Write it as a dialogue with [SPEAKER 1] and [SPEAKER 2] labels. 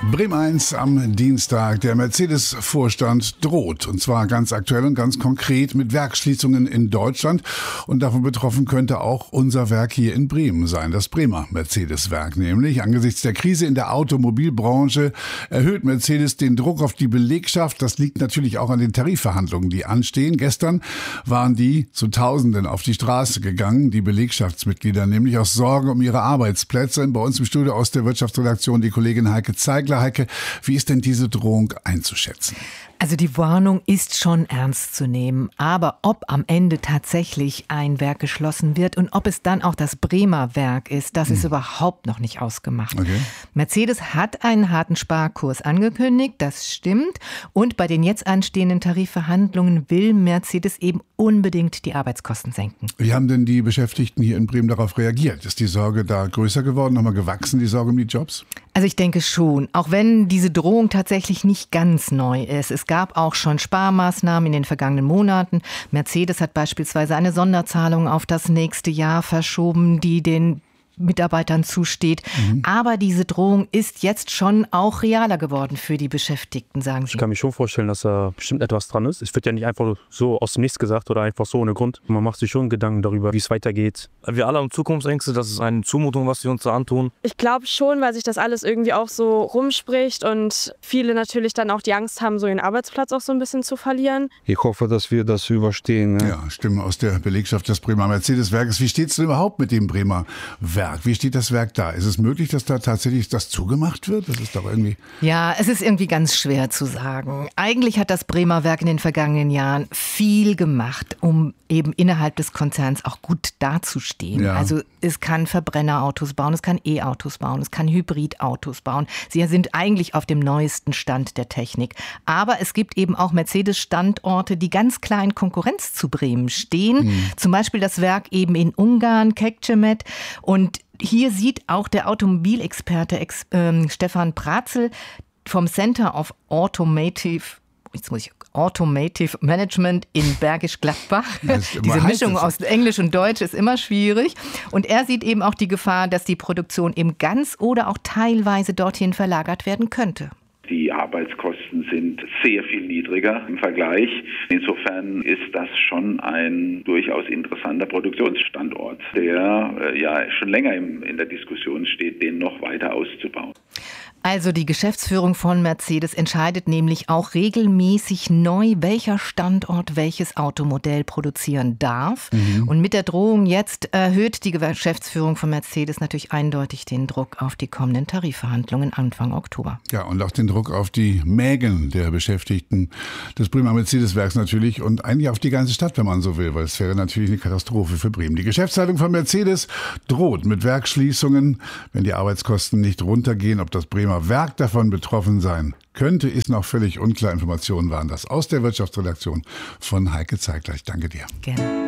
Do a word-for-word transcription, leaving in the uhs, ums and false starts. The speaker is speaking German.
[SPEAKER 1] Bremen eins am Dienstag. Der Mercedes-Vorstand droht, und zwar ganz aktuell und ganz konkret mit Werksschließungen in Deutschland. Und davon betroffen könnte auch unser Werk hier in Bremen sein, das Bremer Mercedes-Werk nämlich. Angesichts der Krise in der Automobilbranche erhöht Mercedes den Druck auf die Belegschaft. Das liegt natürlich auch an den Tarifverhandlungen, die anstehen. Gestern waren die zu Tausenden auf die Straße gegangen, die Belegschaftsmitglieder, nämlich aus Sorge um ihre Arbeitsplätze. Bei uns im Studio aus der Wirtschaftsredaktion die Kollegin Heike Zeigler. Heike, wie ist denn diese Drohung einzuschätzen?
[SPEAKER 2] Also die Warnung ist schon ernst zu nehmen, aber ob am Ende tatsächlich ein Werk geschlossen wird und ob es dann auch das Bremer Werk ist, das hm. ist überhaupt noch nicht ausgemacht. Okay. Mercedes hat einen harten Sparkurs angekündigt, das stimmt. Und bei den jetzt anstehenden Tarifverhandlungen will Mercedes eben unbedingt die Arbeitskosten senken.
[SPEAKER 1] Wie haben denn die Beschäftigten hier in Bremen darauf reagiert? Ist die Sorge da größer geworden, nochmal gewachsen, die Sorge um die Jobs?
[SPEAKER 2] Also ich denke schon, auch wenn diese Drohung tatsächlich nicht ganz neu ist. Es gab auch schon Sparmaßnahmen in den vergangenen Monaten. Mercedes hat beispielsweise eine Sonderzahlung auf das nächste Jahr verschoben, die den Mitarbeitern zusteht. Mhm. Aber diese Drohung ist jetzt schon auch realer geworden für die Beschäftigten, sagen Sie.
[SPEAKER 3] Ich kann mir schon vorstellen, dass da bestimmt etwas dran ist. Es wird ja nicht einfach so aus dem Nichts gesagt oder einfach so ohne Grund. Man macht sich schon Gedanken darüber, wie es weitergeht.
[SPEAKER 4] Wir alle haben Zukunftsängste, das ist eine Zumutung, was sie uns da antun.
[SPEAKER 5] Ich glaube schon, weil sich das alles irgendwie auch so rumspricht und viele natürlich dann auch die Angst haben, so ihren Arbeitsplatz auch so ein bisschen zu verlieren.
[SPEAKER 6] Ich hoffe, dass wir das überstehen. Ne?
[SPEAKER 1] Ja, Stimmen aus der Belegschaft des Bremer Mercedes-Werkes. Wie steht es denn überhaupt mit dem Bremer Werk? Wie steht das Werk da? Ist es möglich, dass da tatsächlich das zugemacht wird? Das ist doch irgendwie...
[SPEAKER 2] Ja, es ist irgendwie ganz schwer zu sagen. Eigentlich hat das Bremer Werk in den vergangenen Jahren viel gemacht, um eben innerhalb des Konzerns auch gut dazustehen. Ja. Also es kann Verbrennerautos bauen, es kann E-Autos bauen, es kann Hybridautos bauen. Sie sind eigentlich auf dem neuesten Stand der Technik. Aber es gibt eben auch Mercedes-Standorte, die ganz klar in Konkurrenz zu Bremen stehen. Mhm. Zum Beispiel das Werk eben in Ungarn, Kecskemét. Und hier sieht auch der Automobilexperte Ex, äh, Stefan Pratzel vom Center of Automotive, jetzt muss ich, Automotive Management in Bergisch Gladbach. Diese Mischung aus Englisch und Deutsch ist immer schwierig. Und er sieht eben auch die Gefahr, dass die Produktion eben ganz oder auch teilweise dorthin verlagert werden könnte.
[SPEAKER 7] Die Arbeitskosten sind sehr viel niedriger im Vergleich. Insofern ist das schon ein durchaus interessanter Produktionsstandort, der äh, ja schon länger im, in der Diskussion steht, den noch weiter auszubauen.
[SPEAKER 2] Also die Geschäftsführung von Mercedes entscheidet nämlich auch regelmäßig neu, welcher Standort welches Automodell produzieren darf. Mhm. Und mit der Drohung jetzt erhöht die Geschäftsführung von Mercedes natürlich eindeutig den Druck auf die kommenden Tarifverhandlungen Anfang Oktober.
[SPEAKER 1] Ja, und auch den Druck auf die Mägen der Beschäftigten des Bremer Mercedes-Werks natürlich und eigentlich auf die ganze Stadt, wenn man so will, weil es wäre natürlich eine Katastrophe für Bremen. Die Geschäftsleitung von Mercedes droht mit Werksschließungen, wenn die Arbeitskosten nicht runtergehen. Ob das Bremer Werk davon betroffen sein könnte, ist noch völlig unklar. Informationen waren das aus der Wirtschaftsredaktion von Heike Zeigler. Ich danke dir.
[SPEAKER 2] Gerne.